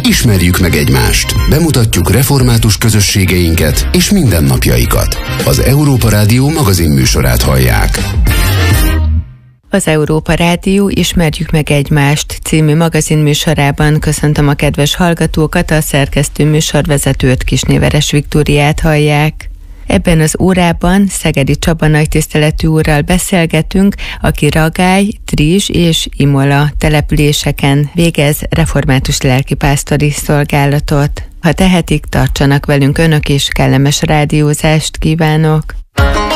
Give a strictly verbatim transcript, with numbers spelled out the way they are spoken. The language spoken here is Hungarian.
Ismerjük meg egymást. Bemutatjuk református közösségeinket és mindennapjaikat. Az Európa Rádió magazinműsorát hallják. Az Európa Rádió Ismerjük meg egymást című magazinműsorában köszöntöm a kedves hallgatókat, a szerkesztő műsorvezetőt, Kisnéveres Viktóriát hallják. Ebben az órában Szegedi Csaba nagytiszteletű úrral beszélgetünk, aki Ragály, Trizs és Imola településeken végez református lelkipásztori szolgálatot. Ha tehetik, tartsanak velünk önök is, kellemes rádiózást kívánok!